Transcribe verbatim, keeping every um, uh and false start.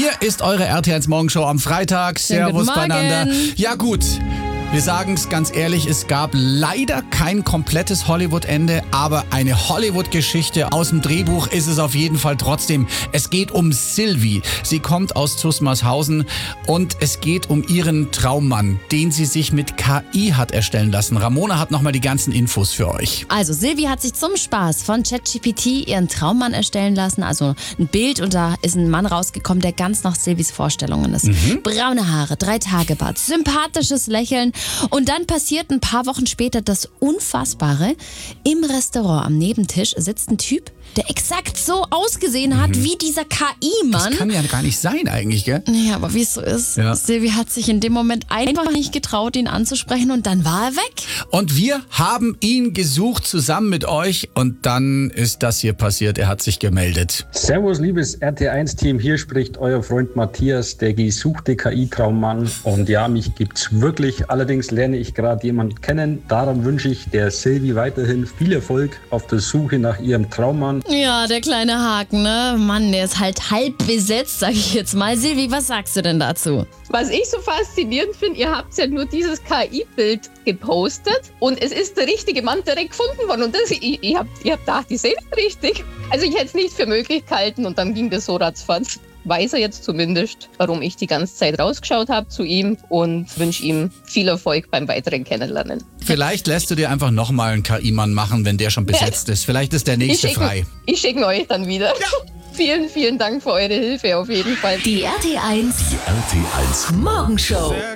Hier ist eure R T eins Morgenshow am Freitag. Servus beieinander. Ja gut, wir sagen es ganz ehrlich, es gab leider kein komplettes Hollywood-Ende, aber eine Hollywood-Geschichte aus dem Drehbuch ist es auf jeden Fall trotzdem. Es geht um Sylvie. Sie kommt aus Zusmarshausen und es geht um ihren Traummann, den sie sich mit K I hat erstellen lassen. Ramona hat nochmal die ganzen Infos für euch. Also Sylvie hat sich zum Spaß von ChatGPT ihren Traummann erstellen lassen. Also ein Bild und da ist ein Mann rausgekommen, der ganz nach Sylvies Vorstellungen ist. Mhm. Braune Haare, drei Tage Bart, sympathisches Lächeln. Und dann passiert ein paar Wochen später das Unfassbare. Im Restaurant am Nebentisch sitzt ein Typ, der exakt so ausgesehen hat mhm. wie dieser K I-Mann. Das kann ja gar nicht sein eigentlich, gell? Ja, aber wie es so ist, ja. Sylvie hat sich in dem Moment einfach nicht getraut, ihn anzusprechen und dann war er weg. Und wir haben ihn gesucht zusammen mit euch und dann ist das hier passiert. Er hat sich gemeldet. Servus, liebes R T eins Team. Hier spricht euer Freund Matthias, der gesuchte K I-Traummann. Und ja, mich gibt's wirklich. Allerdings lerne ich gerade jemanden kennen. Darum wünsche ich der Sylvie weiterhin viel Erfolg auf der Suche nach ihrem Traummann. Ja, der kleine Haken, ne? Mann, der ist halt halb besetzt, sag ich jetzt mal. Sylvie, was sagst du denn dazu? Was ich so faszinierend finde, ihr habt ja nur dieses K I-Bild gepostet und es ist der richtige Mann direkt gefunden worden. Und das, ich, ich hab, ich hab gedacht, ich sehe das richtig. Also ich hätte es nicht für möglich gehalten und dann ging das so ratzfatz. Weiß er jetzt zumindest, warum ich die ganze Zeit rausgeschaut habe zu ihm und wünsche ihm viel Erfolg beim weiteren Kennenlernen. Vielleicht lässt du dir einfach nochmal einen K I-Mann machen, wenn der schon besetzt ist. Vielleicht ist der nächste ich frei. Ich schicke euch dann wieder. Ja. Vielen, vielen Dank für eure Hilfe auf jeden Fall. Die R T eins, die R T eins Morgenshow.